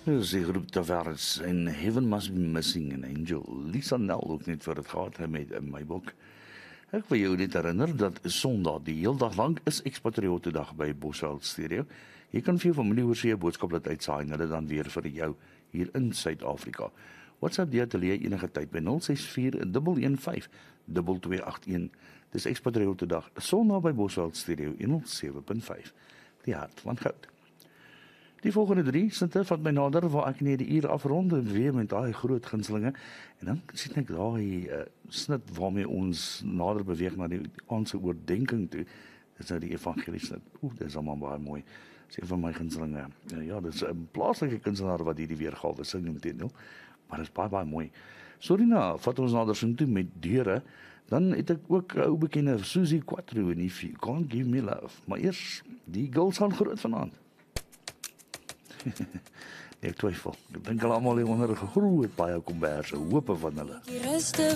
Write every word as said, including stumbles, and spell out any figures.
Dus die groep Tavares en Heaven Must Be Missing an Angel. Lisa Nel ook net vir het gehad met in my boek. Ek wil jou net herinner dat Sondag die heel dag lang is Expatriote dag by Bosveld Stereo. Jy kan vir jou familie oor see boodskap laat uitsaai en hulle dan weer vir jou hier in Suid-Afrika. WhatsApp die ateljee enige tyd by nul ses vier een een vyf twee twee agt een. Dis Expatriote dag Sondag by Bosveld Stereo honderd sewe punt vyf. Die hart van goud. Die volgende drie sinte vat my nader waar ek net die uur afrond en weer met daai groot gunstelinge en dan sien ek daai uh, snit waarmee ons nader beweeg na die aandse oordenking toe. Dis nou die evangelie snit. Oeh, dis allemaal baie mooi. Dis een van my gunstelinge. Ja, ja, dis 'n plaaslike kunstenaar wat hierdie weergawe sing intendeel, maar dis baie baie mooi. Sorina, vat ons nader sing toe met deure. Dan het ek ook 'n ou bekende Susie Quatro en If You Can't Give Me Love. Maar eers die girls gaan groot vanaand. Ek twyfel. Ek dink hulle almal hier onder 'n groot baie komberse, hoope van hulle.